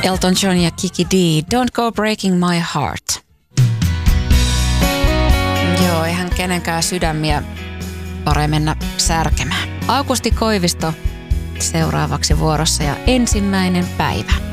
Elton John ja Kiki D, Don't Go Breaking My Heart. Joo, eihän kenenkään sydämiä paremmin mennä särkemään. Aukusti Koivisto seuraavaksi vuorossa ja ensimmäinen päivä.